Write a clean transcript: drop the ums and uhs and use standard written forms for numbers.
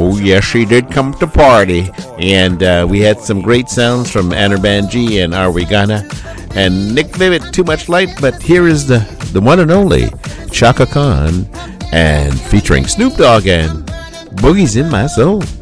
Oh, yes, she did come to party. And we had some great sounds from Anirban and Arwigana and Nick Vivitt, Too Much Light. But here is the one and only Chaka Khan, and featuring Snoop Dogg and Boogie's in My Soul.